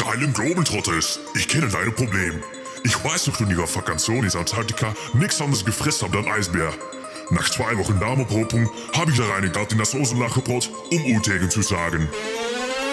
Harlem Globetrotters, ich kenne deine Probleme. Ich weiß noch, du in ihrer Vakantion in Antarktika nichts anderes gefressen habt als Eisbär. Nach 2 Wochen Darmerprobung habe ich da rein in das Soßenlach gebrot, um Utegen zu sagen.